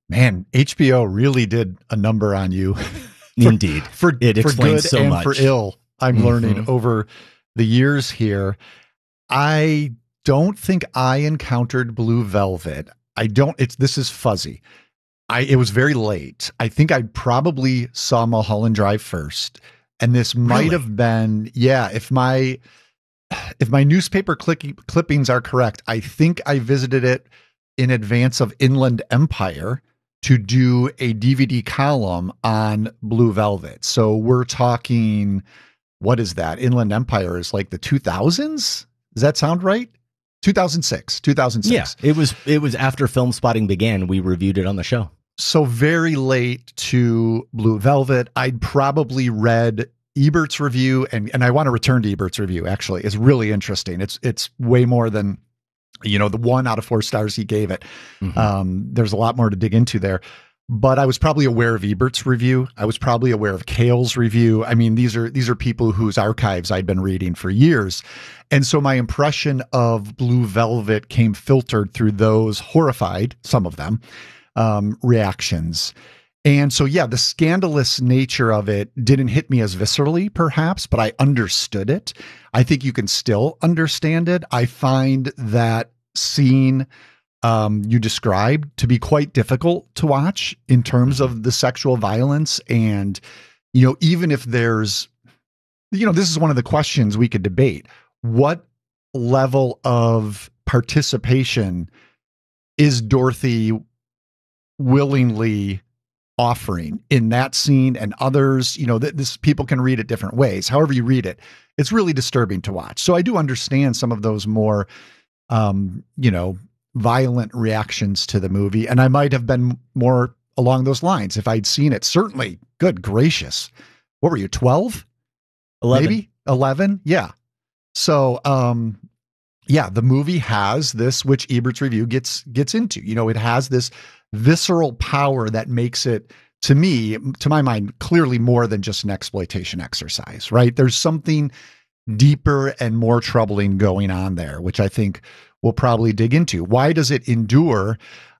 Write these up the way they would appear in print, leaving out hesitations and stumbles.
Man, HBO really did a number on you. Indeed. It for explains good so and much. for ill. I'm learning over the years here. I don't think I encountered Blue Velvet. This is fuzzy. It was very late. I think I probably saw Mulholland Drive first. And this might have been, if my newspaper clippings are correct, I think I visited it in advance of Inland Empire to do a DVD column on Blue Velvet. So we're talking, what is that? Inland Empire is like the 2000s? Does that sound right? 2006. Yeah, it was after Film Spotting began. We reviewed it on the show. So very late to Blue Velvet. I'd probably read Ebert's review, and I want to return to Ebert's review, actually. It's really interesting. It's way more than, the 1 out of 4 stars he gave it. There's a lot more to dig into there. But I was probably aware of Ebert's review. I was probably aware of Cale's review. I mean, these are people whose archives I'd been reading for years. And so my impression of Blue Velvet came filtered through those horrified, some of them, reactions. And so, the scandalous nature of it didn't hit me as viscerally, perhaps, but I understood it. I think you can still understand it. I find that scene you described to be quite difficult to watch in terms of the sexual violence. And, even if there's, this is one of the questions we could debate. What level of participation is Dorothy willingly offering in that scene and others? This people can read it different ways. However you read it, it's really disturbing to watch. So I do understand some of those more, violent reactions to the movie. And I might have been more along those lines if I'd seen it. Certainly. Good gracious. What were you, 12? 11. Maybe 11? Yeah. So, the movie has this, which Ebert's review gets into. It has this visceral power that makes it, to me, to my mind, clearly more than just an exploitation exercise, right? There's something deeper and more troubling going on there, which I think we'll probably dig into. Why does it endure?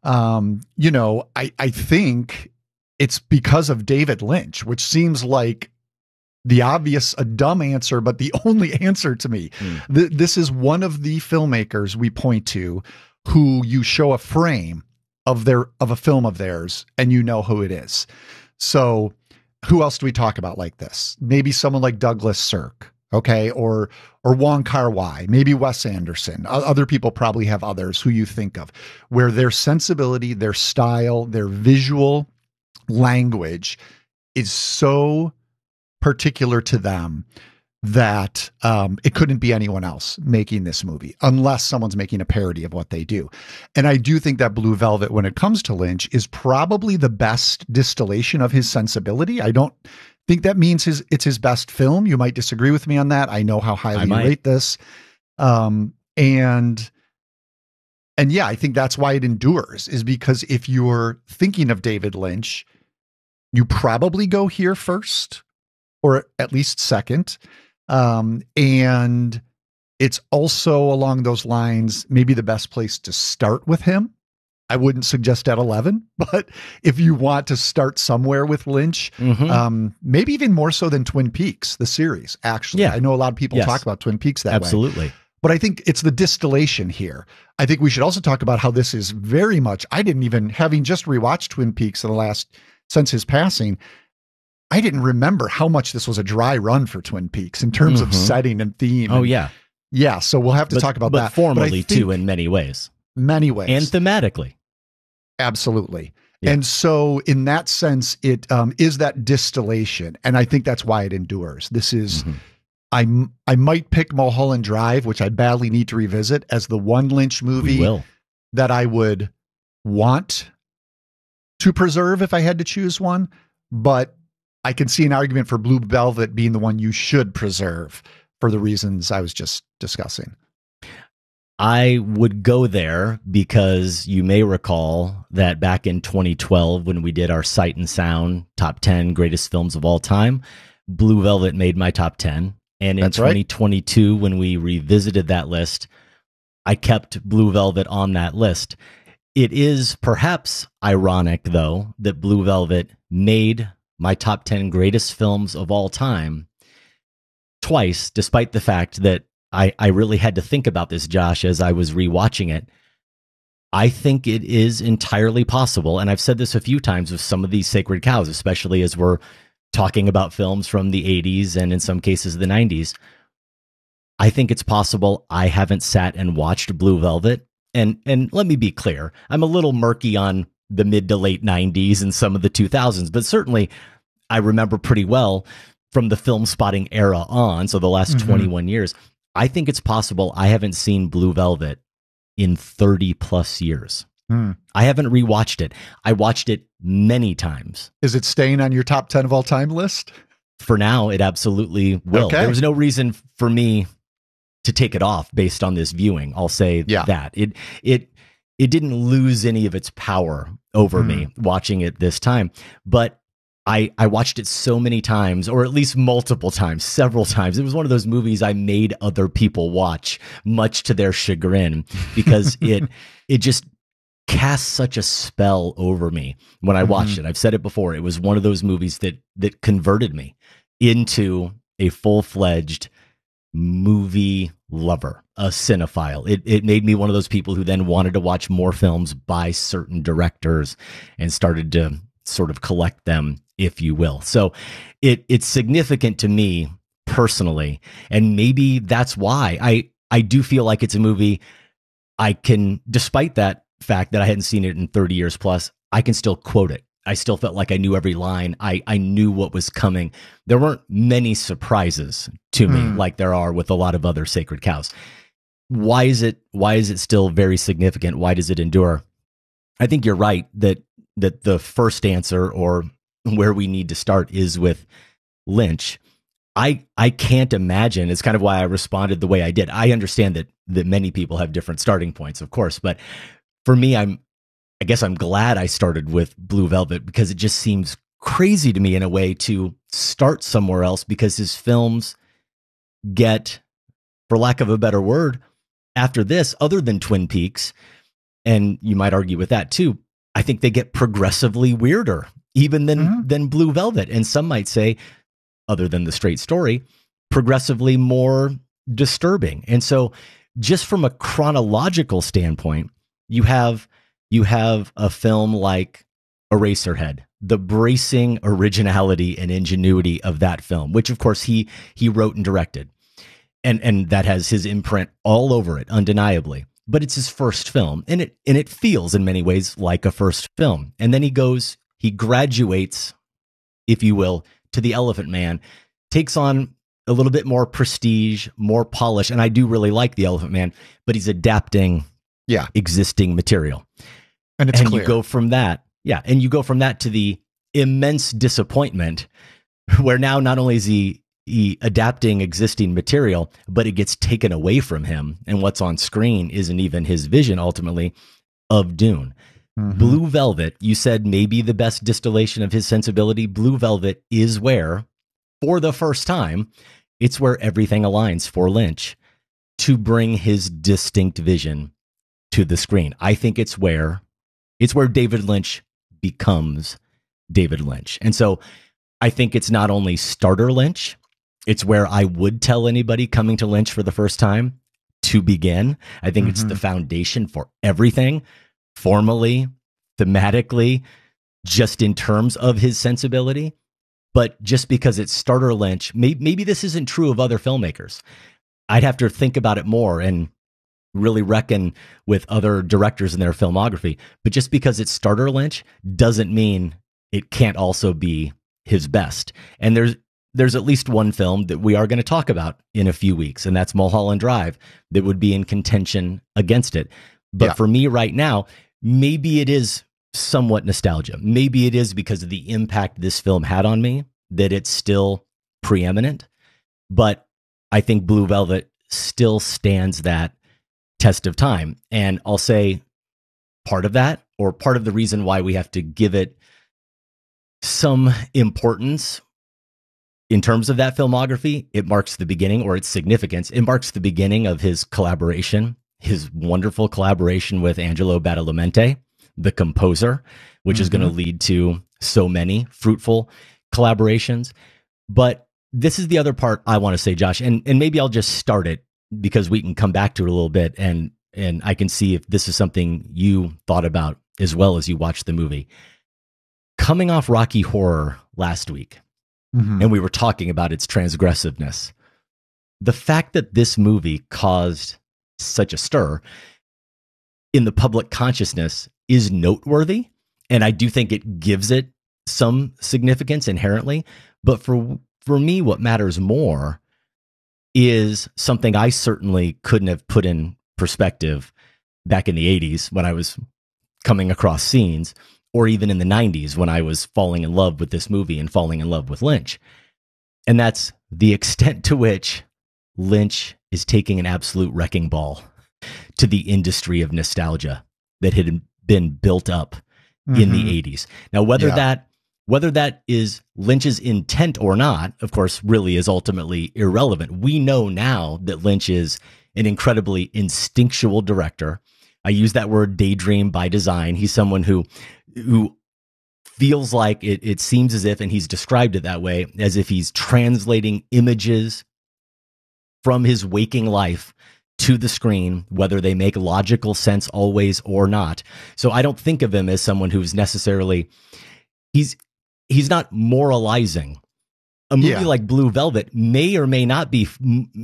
I think it's because of David Lynch, which seems like a dumb answer, but the only answer to me. This is one of the filmmakers we point to who you show a frame of a film of theirs and you know who it is. So who else do we talk about like this? Maybe someone like Douglas Sirk. Okay. Or Wong Kar-wai, maybe Wes Anderson. Other people probably have others who you think of, where their sensibility, their style, their visual language is so particular to them that it couldn't be anyone else making this movie unless someone's making a parody of what they do. And I do think that Blue Velvet, when it comes to Lynch, is probably the best distillation of his sensibility. I don't think that means it's his best film. You might disagree with me on that. I know how highly you rate this. And I think that's why it endures, is because if you're thinking of David Lynch, you probably go here first, or at least second. And it's also along those lines, maybe the best place to start with him. I wouldn't suggest at 11, but if you want to start somewhere with Lynch, maybe even more so than Twin Peaks, the series, actually. Yeah. I know a lot of people talk about Twin Peaks that way. Absolutely. But I think it's the distillation here. I think we should also talk about how this is very much, having just rewatched Twin Peaks since his passing, I didn't remember how much this was a dry run for Twin Peaks in terms of setting and theme. Oh, yeah. Yeah. So we'll have to talk about that. But formally, too, in many ways. Many ways. And thematically. Absolutely. Yeah. And so in that sense, it is that distillation. And I think that's why it endures. This is, I might pick Mulholland Drive, which I badly need to revisit, as the one Lynch movie that I would want to preserve if I had to choose one. But I can see an argument for Blue Velvet being the one you should preserve for the reasons I was just discussing. I would go there because you may recall that back in 2012, when we did our Sight and Sound top 10 greatest films of all time, Blue Velvet made my top 10. And in 2022, when we revisited that list, I kept Blue Velvet on that list. It is perhaps ironic, though, that Blue Velvet made my top 10 greatest films of all time twice, despite the fact that I really had to think about this, Josh, as I was rewatching it. I think it is entirely possible, and I've said this a few times with some of these sacred cows, especially as we're talking about films from the 80s and in some cases the 90s. I think it's possible I haven't sat and watched Blue Velvet. And let me be clear, I'm a little murky on the mid to late 90s and some of the 2000s, but certainly I remember pretty well from the Film Spotting era on, so the last 21 years. I think it's possible I haven't seen Blue Velvet in 30 plus years. I haven't rewatched it. I watched it many times. Is it staying on your top 10 of all time list? For now, it absolutely will. Okay. There was no reason for me to take it off based on this viewing. I'll say that. It didn't lose any of its power over me watching it this time. But I watched it so many times, or at least multiple times, several times. It was one of those movies I made other people watch, much to their chagrin, because it just cast such a spell over me when I watched it. I've said it before. It was one of those movies that converted me into a full-fledged movie lover, a cinephile. It made me one of those people who then wanted to watch more films by certain directors and started to sort of collect them, if you will. So it's significant to me personally, and maybe that's why I do feel like it's a movie I can, despite that fact that I hadn't seen it in 30 years plus, I can still quote it. I still felt like I knew every line. I knew what was coming. There weren't many surprises to me like there are with a lot of other sacred cows. Why is it still very significant? Why does it endure? I think you're right that the first answer, or where we need to start, is with Lynch. I can't imagine. It's kind of why I responded the way I did. I understand that many people have different starting points, of course, but for me, I guess I'm glad I started with Blue Velvet, because it just seems crazy to me in a way to start somewhere else, because his films get, for lack of a better word, after this, other than Twin Peaks, and you might argue with that too, I think they get progressively weirder, even than Blue Velvet. And some might say, other than The Straight Story, progressively more disturbing. And so just from a chronological standpoint, you have a film like Eraserhead, the bracing originality and ingenuity of that film, which of course he wrote and directed. And that has his imprint all over it, undeniably. But it's his first film, and it feels in many ways like a first film. And then he graduates, if you will, to The Elephant Man, takes on a little bit more prestige, more polish, and I do really like The Elephant Man, but he's adapting existing material. And it's clear. You go from that, to the immense disappointment where now not only is he adapting existing material, but it gets taken away from him, and what's on screen isn't even his vision ultimately of Dune. Blue Velvet, you said maybe the best distillation of his sensibility. Blue Velvet is where, for the first time, it's where everything aligns for Lynch to bring his distinct vision to the screen. I think it's where David Lynch becomes David Lynch. And so I think it's not only starter Lynch, it's where I would tell anybody coming to Lynch for the first time to begin. I think it's the foundation for everything, formally, thematically, just in terms of his sensibility. But just because it's starter Lynch, maybe this isn't true of other filmmakers. I'd have to think about it more and really reckon with other directors in their filmography. But just because it's starter Lynch doesn't mean it can't also be his best. And there's at least one film that we are going to talk about in a few weeks, and that's Mulholland Drive, that would be in contention against it. But for me right now, maybe it is somewhat nostalgia. Maybe it is because of the impact this film had on me that it's still preeminent. But I think Blue Velvet still stands that test of time. And I'll say part of that, or part of the reason why we have to give it some importance in terms of that filmography, it marks the beginning, or its significance. It marks the beginning of his collaboration, his wonderful collaboration with Angelo Badalamenti the composer, which is going to lead to so many fruitful collaborations. But this is the other part I want to say, Josh, and maybe I'll just start it because we can come back to it a little bit, and I can see if this is something you thought about as well as you watched the movie. Coming off Rocky Horror last week, and we were talking about its transgressiveness. The fact that this movie caused such a stir in the public consciousness is noteworthy, and I do think it gives it some significance inherently. But for me, what matters more is something I certainly couldn't have put in perspective back in the 80s when I was coming across scenes, or even in the 90s when I was falling in love with this movie and falling in love with Lynch. And that's the extent to which Lynch is taking an absolute wrecking ball to the industry of nostalgia that had been built up in the 80s. Now, whether that is Lynch's intent or not, of course, really is ultimately irrelevant. We know now that Lynch is an incredibly instinctual director. I use that word daydream by design. He's someone who feels like it seems as if, and he's described it that way, as if he's translating images from his waking life to the screen, whether they make logical sense always or not. So I don't think of him as someone who's necessarily, he's not moralizing. A movie like Blue Velvet may or may not be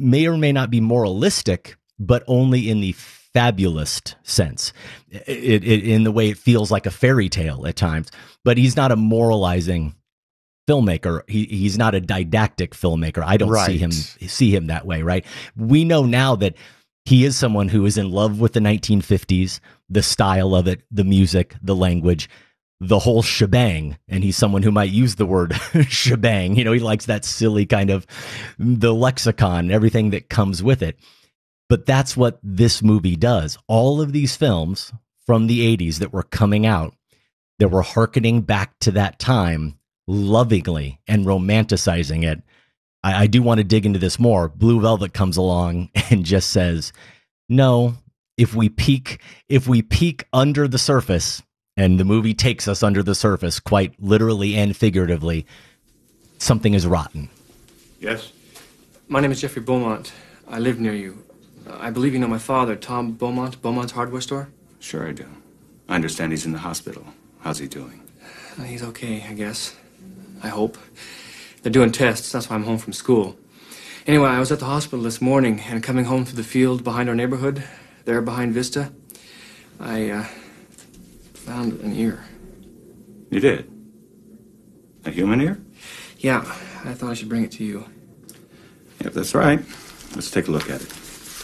moralistic, but only in the fabulous sense, in the way it feels like a fairy tale at times. But he's not a moralizing filmmaker. He's not a didactic filmmaker. I don't see him that way, right? We know now that he is someone who is in love with the 1950s, the style of it, the music, the language, the whole shebang. And he's someone who might use the word shebang. You know, he likes that silly kind of the lexicon, everything that comes with it. But that's what this movie does. All of these films from the 80s that were coming out, that were hearkening back to that time lovingly and romanticizing it. I do want to dig into this more. Blue Velvet comes along and just says, no, if we peek under the surface, and the movie takes us under the surface, quite literally and figuratively, something is rotten. Yes? My name is Jeffrey Beaumont. I live near you. I believe you know my father, Tom Beaumont, Beaumont's hardware store? Sure I do. I understand he's in the hospital. How's he doing? He's okay, I guess. I hope. They're doing tests, that's why I'm home from school. Anyway, I was at the hospital this morning, and coming home through the field behind our neighborhood, there behind Vista, I found an ear. You did? A human ear? Yeah, I thought I should bring it to you. If that's right, let's take a look at it.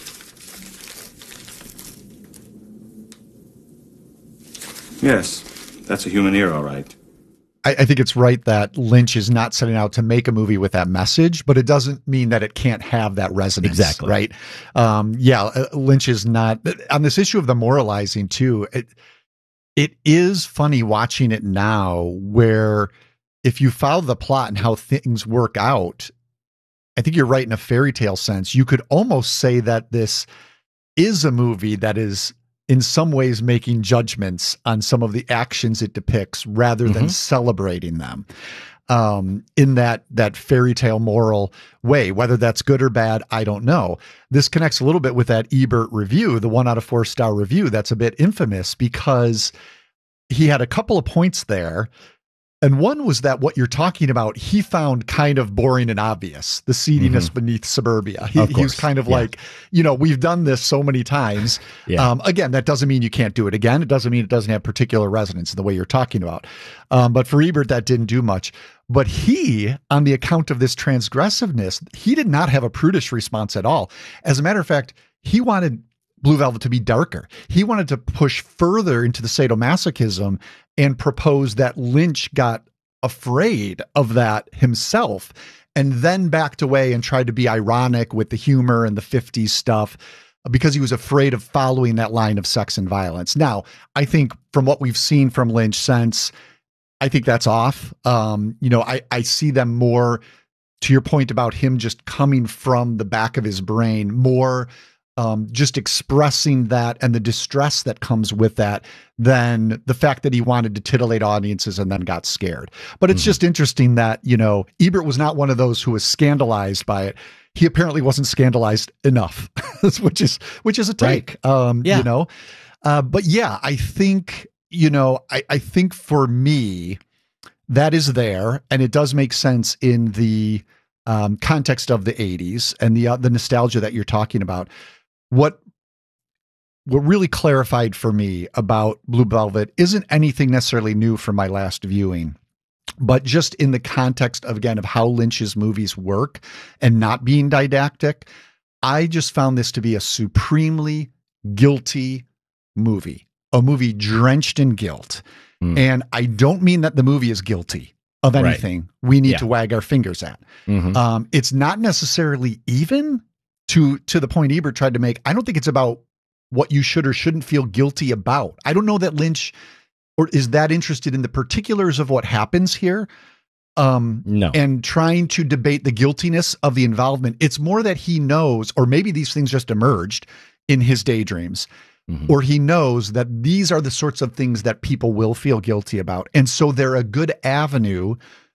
Yes, that's a human ear, all right. I think it's right that Lynch is not setting out to make a movie with that message, but it doesn't mean that it can't have that resonance. Exactly. Right. Lynch is not on this issue of the moralizing too. It is funny watching it now where if you follow the plot and how things work out, I think you're right in a fairy tale sense. You could almost say that this is a movie that is in some ways making judgments on some of the actions it depicts rather than celebrating them in that fairy tale moral way. Whether that's good or bad, I don't know. This connects a little bit with that Ebert review, the 1 out of 4 star review. That's a bit infamous because he had a couple of points there. And one was that what you're talking about, he found kind of boring and obvious, the seediness beneath suburbia. He was kind of like, we've done this so many times. Again, that doesn't mean you can't do it again. It doesn't mean it doesn't have particular resonance in the way you're talking about. But for Ebert, that didn't do much. But he, on the account of this transgressiveness, he did not have a prudish response at all. As a matter of fact, he wanted Blue Velvet to be darker. He wanted to push further into the sadomasochism and propose that Lynch got afraid of that himself and then backed away and tried to be ironic with the humor and the 50s stuff because he was afraid of following that line of sex and violence. Now, I think from what we've seen from Lynch since, I think that's off. I see them more, to your point about him just coming from the back of his brain, more just expressing that and the distress that comes with that than the fact that he wanted to titillate audiences and then got scared. But it's just interesting that, Ebert was not one of those who was scandalized by it. He apparently wasn't scandalized enough, which is a take, Yeah. But yeah, I think, I think for me, that is there, and it does make sense in the context of the 80s and the nostalgia that you're talking about. What really clarified for me about Blue Velvet isn't anything necessarily new from my last viewing, but just in the context of, again, of how Lynch's movies work and not being didactic, I just found this to be a supremely guilty movie, a movie drenched in guilt. And I don't mean that the movie is guilty of anything we need to wag our fingers at. It's not necessarily even to the point Ebert tried to make. I don't think it's about what you should or shouldn't feel guilty about. I don't know that Lynch is that interested in the particulars of what happens here. No. And trying to debate the guiltiness of the involvement. It's more that he knows, or maybe these things just emerged in his daydreams, or he knows that these are the sorts of things that people will feel guilty about. And so they're a good avenue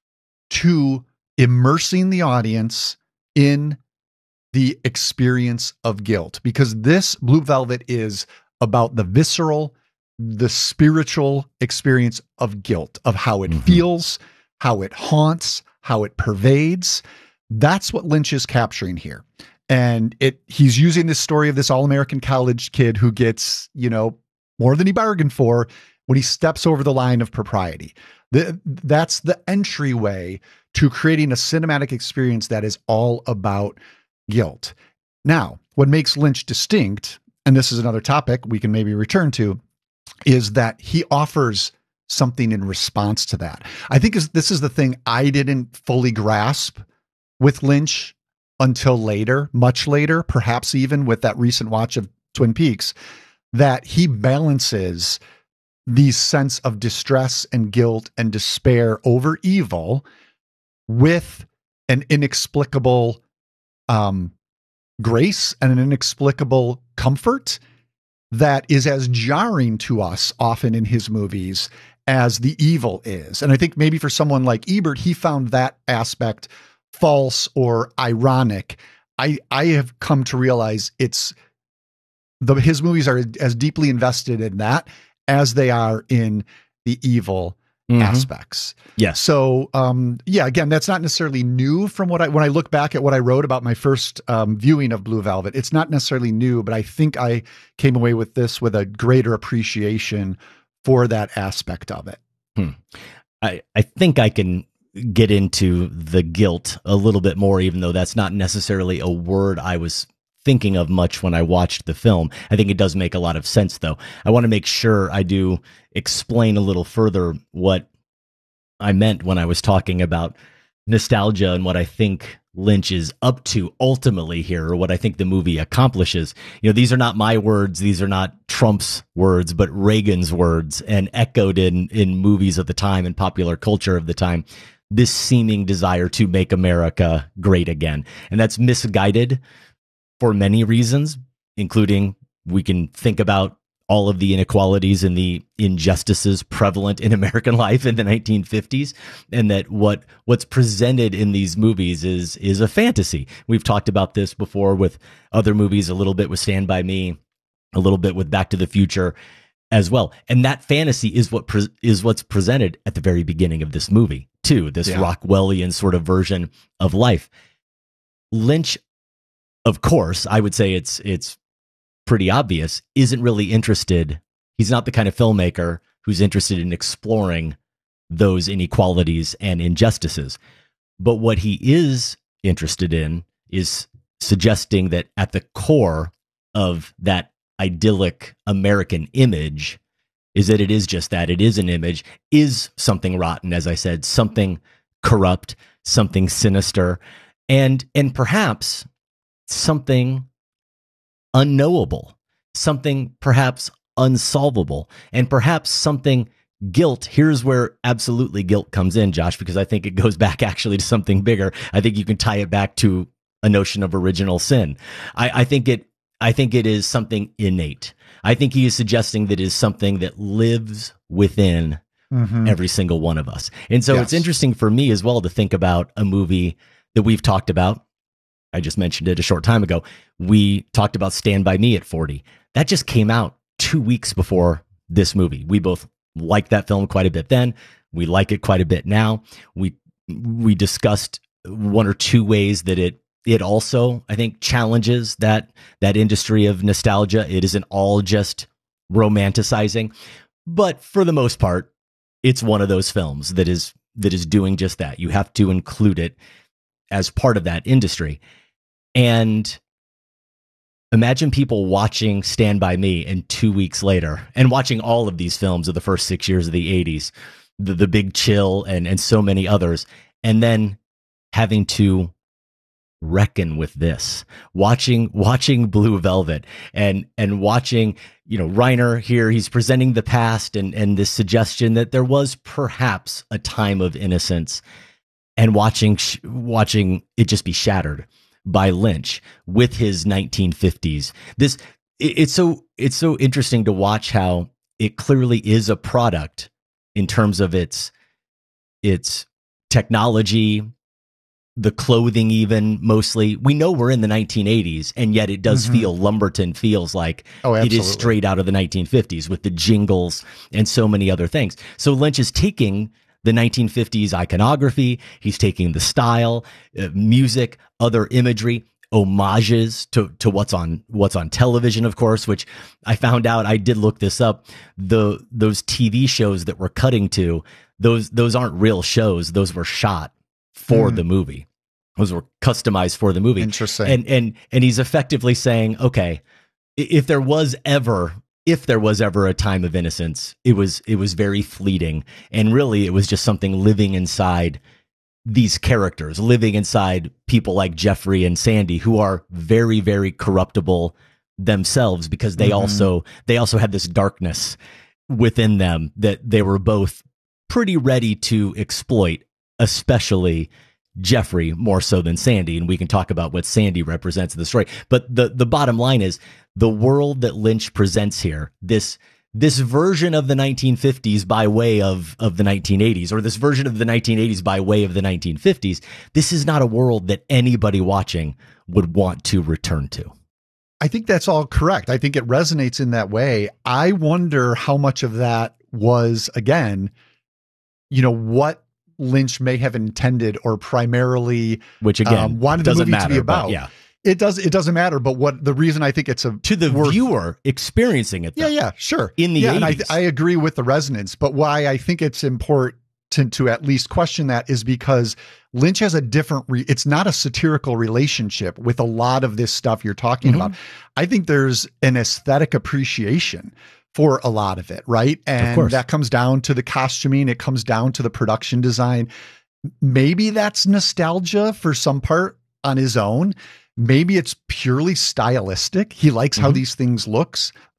to immersing the audience in the experience of guilt, because this Blue Velvet is about the visceral, the spiritual experience of guilt, of how it feels, how it haunts, how it pervades. That's what Lynch is capturing here. And he's using this story of this all-American college kid who gets, more than he bargained for when he steps over the line of propriety. That's the entryway to creating a cinematic experience that is all about guilt. Now, what makes Lynch distinct, and this is another topic we can maybe return to, is that he offers something in response to that. I think this is the thing I didn't fully grasp with Lynch until later, much later, perhaps even with that recent watch of Twin Peaks, that he balances the sense of distress and guilt and despair over evil with an inexplicable grace and an inexplicable comfort that is as jarring to us often in his movies as the evil is. And I think maybe for someone like Ebert, he found that aspect false or ironic. I have come to realize his movies are as deeply invested in that as they are in the evil aspects. Yes. So, again, that's not necessarily new from when I look back at what I wrote about my first viewing of Blue Velvet, it's not necessarily new, but I think I came away with this with a greater appreciation for that aspect of it. I think I can get into the guilt a little bit more, even though that's not necessarily a word I was thinking of much when I watched the film. I think it does make a lot of sense, though. I want to make sure I do explain a little further what I meant when I was talking about nostalgia and what I think Lynch is up to ultimately here, or what I think the movie accomplishes. These are not my words. These are not Trump's words, but Reagan's words, and echoed in movies of the time and popular culture of the time, this seeming desire to make America great again. And that's misguided for many reasons, including we can think about all of the inequalities and the injustices prevalent in American life in the 1950s, and that what's presented in these movies is a fantasy. We've talked about this before with other movies, a little bit with Stand By Me, a little bit with Back to the Future as well. And that fantasy is what's presented at the very beginning of this movie too, this Rockwellian sort of version of life. Lynch, of course, I would say it's pretty obvious, isn't really interested. He's not the kind of filmmaker who's interested in exploring those inequalities and injustices. But what he is interested in is suggesting that at the core of that idyllic American image is that it is just that. It is an image, is something rotten, as I said, something corrupt, something sinister, and perhaps something unknowable, something perhaps unsolvable, and perhaps something guilt. Here's where absolutely guilt comes in, Josh, because I think it goes back actually to something bigger. I think you can tie it back to a notion of original sin. I think I think it is something innate. I think he is suggesting that it is something that lives within every single one of us. And so it's interesting for me as well to think about a movie that we've talked about. I just mentioned it a short time ago. We talked about Stand By Me at 40. That just came out 2 weeks before this movie. We both liked that film quite a bit then. We like it quite a bit now. We discussed one or two ways that it also, I think, challenges that industry of nostalgia. It isn't all just romanticizing, but for the most part, it's one of those films that is doing just that. You have to include it as part of that industry. And imagine people watching Stand By Me and 2 weeks later and watching all of these films of the first 6 years of the 80s, the Big Chill and so many others, and then having to reckon with this, watching Blue Velvet and watching, Reiner here, he's presenting the past and this suggestion that there was perhaps a time of innocence, and watching it just be shattered by Lynch with his 1950s. It's so interesting to watch how it clearly is a product in terms of its technology, the clothing, even mostly. We know we're in the 1980s, and yet it does feel, Lumberton feels like it is straight out of the 1950s with the jingles and so many other things. So Lynch is taking the 1950s iconography, he's taking the style, music, other imagery, homages to what's on television, of course, which I found out, I did look this up, those TV shows that we're cutting to, those aren't real shows, those were shot for the movie. Those were customized for the movie. Interesting. And he's effectively saying, okay, if there was ever a time of innocence, it was very fleeting, and really it was just something living inside these characters, living inside people like Jeffrey and Sandy, who are very, very corruptible themselves, because they also had this darkness within them that they were both pretty ready to exploit, especially Jeffrey more so than Sandy. And we can talk about what Sandy represents in the story. But the bottom line is, the world that Lynch presents here, this version of the 1950s by way of the 1980s, or this version of the 1980s by way of the 1950s, this is not a world that anybody watching would want to return to. I think that's all correct. I think it resonates in that way. I wonder how much of that was, again, what Lynch may have intended, or primarily, which again wanted the movie to be about. Yeah, it doesn't matter. But what the reason I think it's to the viewer experiencing it, though, yeah, sure, in the 80s. And I agree with the resonance. But why I think it's important to at least question that is because Lynch has a different. It's not a satirical relationship with a lot of this stuff you're talking about. I think there's an aesthetic appreciation for a lot of it, right? And that comes down to the costuming. It comes down to the production design. Maybe that's nostalgia for some part on his own. Maybe it's purely stylistic. He likes how these things look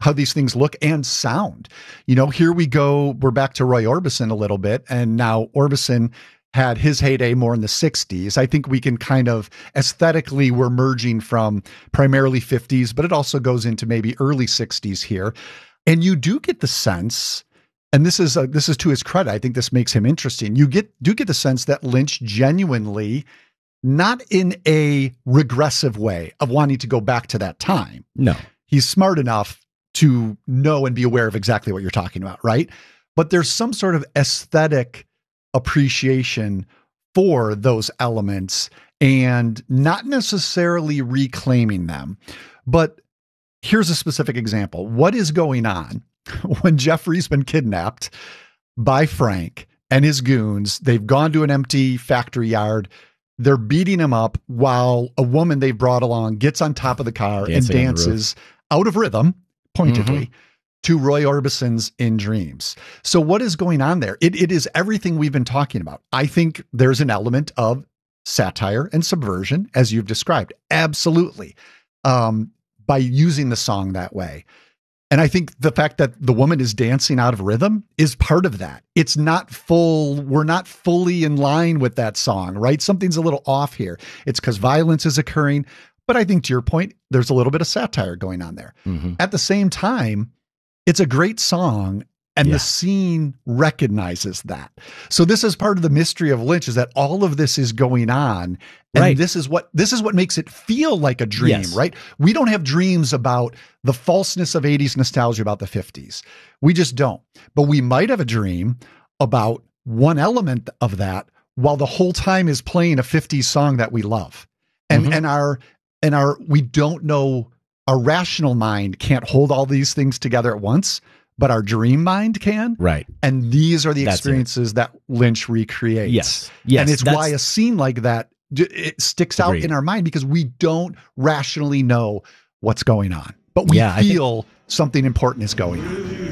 and sound. Here we go. We're back to Roy Orbison a little bit. And now Orbison had his heyday more in the 60s. I think we can kind of aesthetically, we're merging from primarily 50s, but it also goes into maybe early 60s here. And you do get the sense, and this is to his credit, I think this makes him interesting. You do get the sense that Lynch genuinely, not in a regressive way of wanting to go back to that time. No. He's smart enough to know and be aware of exactly what you're talking about, right? But there's some sort of aesthetic appreciation for those elements, and not necessarily reclaiming them. But here's a specific example. What is going on when Jeffrey's been kidnapped by Frank and his goons? They've gone to an empty factory yard. They're beating him up while a woman they've brought along gets on top of the car and dances out of rhythm, pointedly, to Roy Orbison's In Dreams. So what is going on there? It is everything we've been talking about. I think there's an element of satire and subversion, as you've described. Absolutely. By using the song that way. And I think the fact that the woman is dancing out of rhythm is part of that. It's not we're not fully in line with that song, right? Something's a little off here. It's because violence is occurring. But I think to your point, there's a little bit of satire going on there. Mhm. At the same time, it's a great song, and Yeah. the scene recognizes that. So this is part of the mystery of Lynch, is that all of this is going on, and Right. this is what makes it feel like a dream, Yes. right? We don't have dreams about the falseness of 80s nostalgia about the 50s. We just don't. But we might have a dream about one element of that while the whole time is playing a 50s song that we love. And Mhm. and our we don't know, our rational mind can't hold all these things together at once, but our dream mind can. Right. And these are the That's it. experiences that Lynch recreates. Yes. Yes. And it's that's- why a scene like that, it sticks out Agreed. in our mind, because we don't rationally know what's going on, but we Yeah, I think- feel something important is going on.